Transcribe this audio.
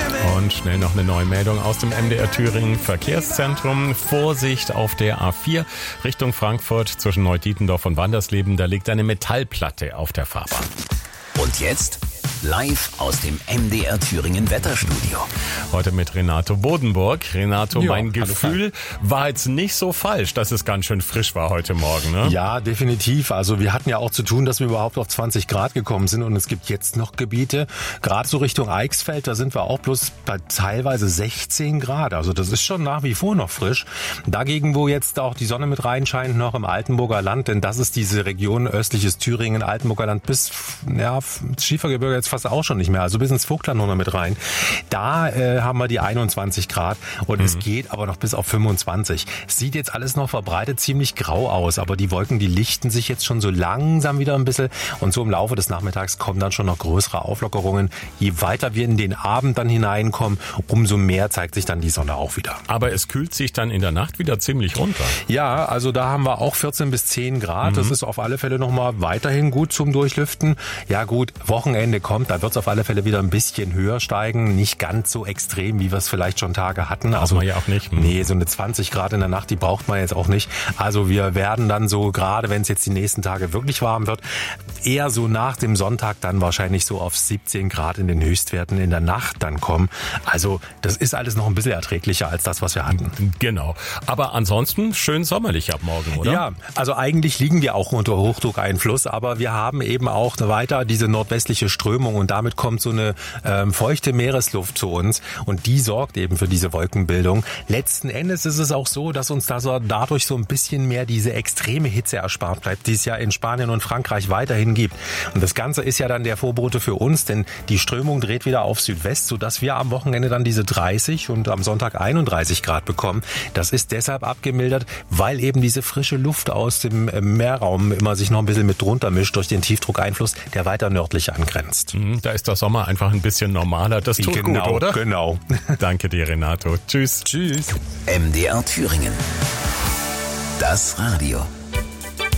Und schnell noch eine neue Meldung aus dem MDR Thüringen Verkehrszentrum. Vorsicht auf der A4 Richtung Frankfurt zwischen Neudietendorf und Wandersleben. Da liegt eine Metallplatte auf der Fahrbahn. Und jetzt live aus dem MDR Thüringen Wetterstudio. Heute mit Renato Bodenburg. Renato, Ja, mein Gefühl war jetzt nicht so falsch, dass es ganz schön frisch war heute Morgen, ne? Ja, definitiv. Also wir hatten ja auch zu tun, dass wir überhaupt auf 20 Grad gekommen sind und es gibt jetzt noch Gebiete, gerade so Richtung Eichsfeld, da sind wir auch bloß bei teilweise 16 Grad. Also das ist schon nach wie vor noch frisch. Dagegen, wo jetzt auch die Sonne mit reinscheint, noch im Altenburger Land, denn das ist diese Region östliches Thüringen, Altenburger Land bis Schiefergebirge jetzt fast auch schon nicht mehr, also bis ins Vogtland noch mit rein. Da haben wir die 21 Grad und es geht aber noch bis auf 25. Sieht jetzt alles noch verbreitet ziemlich grau aus, aber die Wolken, die lichten sich jetzt schon so langsam wieder ein bisschen und so im Laufe des Nachmittags kommen dann schon noch größere Auflockerungen. Je weiter wir in den Abend dann hineinkommen, umso mehr zeigt sich dann die Sonne auch wieder. Aber es kühlt sich dann in der Nacht wieder ziemlich runter. Ja, also da haben wir auch 14 bis 10 Grad. Das ist auf alle Fälle nochmal weiterhin gut zum Durchlüften. Ja gut, Wochenende kommt, da wird es auf alle Fälle wieder ein bisschen höher steigen. Nicht ganz so extrem, wie wir es vielleicht schon Tage hatten. Also man ja auch nicht. Nee, so eine 20 Grad in der Nacht, die braucht man jetzt auch nicht. Also wir werden dann so, gerade wenn es jetzt die nächsten Tage wirklich warm wird, eher so nach dem Sonntag dann wahrscheinlich so auf 17 Grad in den Höchstwerten in der Nacht dann kommen. Also das ist alles noch ein bisschen erträglicher als das, was wir hatten. Genau. Aber ansonsten schön sommerlich ab morgen, oder? Ja, also eigentlich liegen wir auch unter Hochdruckeinfluss, aber wir haben eben auch weiter diese nordwestliche Strömung und damit kommt so eine feuchte Meeresluft zu uns und die sorgt eben für diese Wolkenbildung. Letzten Endes ist es auch so, dass uns dadurch so ein bisschen mehr diese extreme Hitze erspart bleibt, die es ja in Spanien und Frankreich weiterhin gibt. Und das Ganze ist ja dann der Vorbote für uns, denn die Strömung dreht wieder auf Südwest, sodass wir am Wochenende dann diese 30 und am Sonntag 31 Grad bekommen. Das ist deshalb abgemildert, weil eben diese frische Luft aus dem Meerraum immer sich noch ein bisschen mit drunter mischt durch den Tiefdruckeinfluss, der weiter nördlich angrenzt. Da ist der Sommer einfach ein bisschen normaler. Das tut gut, oder? Genau. Danke dir, Renato. Tschüss. Tschüss. MDR Thüringen. Das Radio.